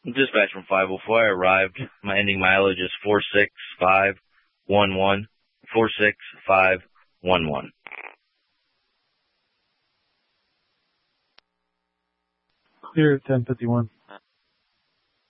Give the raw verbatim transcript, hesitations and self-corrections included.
Dispatch from five oh four, I arrived. My ending mileage is four six five one one. four six five one one. Clear at ten fifty-one.